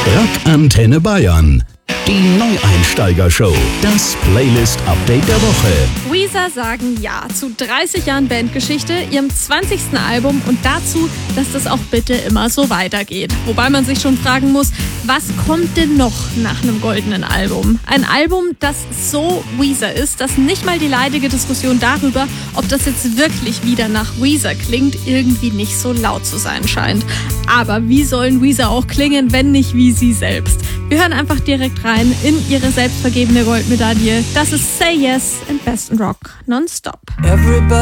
Rock Antenne Bayern. Die Neueinsteiger-Show. Das Playlist-Update der Woche. Weezer sagen Ja zu 30 Jahren Bandgeschichte, ihrem 20. Album und dazu, dass das auch bitte immer so weitergeht. Wobei man sich schon fragen muss, was kommt denn noch nach einem goldenen Album? Ein Album, das so Weezer ist, dass nicht mal die leidige Diskussion darüber, ob das jetzt wirklich wieder nach Weezer klingt, irgendwie nicht so laut zu sein scheint. Aber wie sollen Weezer auch klingen, wenn nicht wie sie selbst? Wir hören einfach direkt rein in ihre selbstvergebene Goldmedaille. Das ist Say Yes in Best in Rock Nonstop.